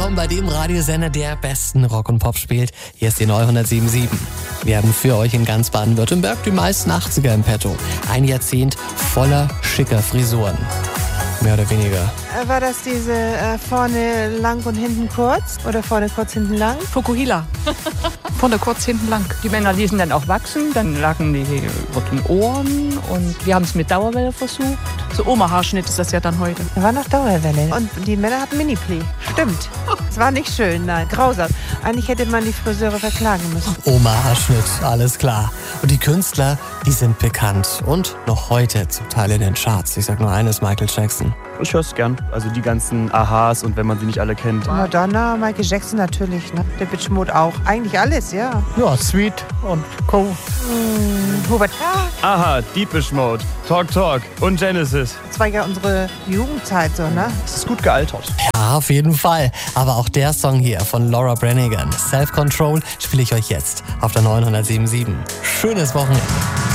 willkommen bei dem Radiosender, der besten Rock und Pop spielt. Hier ist die 907.7. Wir haben für euch in ganz Baden-Württemberg die meisten 80er im Petto. Ein Jahrzehnt voller schicker Frisuren. Mehr oder weniger. War das diese vorne lang und hinten kurz? Oder vorne kurz, hinten lang? Fukuhila. Vorne kurz, hinten lang. Die Männer ließen dann auch wachsen, dann lagen die über den Ohren und wir haben es mit Dauerwelle versucht. So Oma-Haarschnitt ist das ja dann heute. Da war noch Dauerwelle. Und die Männer hatten Mini-Pli. Stimmt. Es war nicht schön, nein, grausam. Eigentlich hätte man die Friseure verklagen müssen. Oma-Haarschnitt, alles klar. Und die Künstler, die sind bekannt und noch heute zum Teil in den Charts. Ich sag nur eines, Michael Jackson. Ich hör's gern. Also die ganzen Ahas und wenn man sie nicht alle kennt. Madonna, Michael Jackson natürlich, ne? Der Bitch Mode auch. Eigentlich alles, ja. Ja, Sweet und Co. Hubert, Aha, Deepish Mode, Talk Talk und Genesis. das war ja unsere Jugendzeit so, ne? Es ist gut gealtert. Ja, auf jeden Fall. Aber auch der Song hier von Laura Branigan, Self Control, spiele ich euch jetzt auf der 907.7. Schönes Wochenende.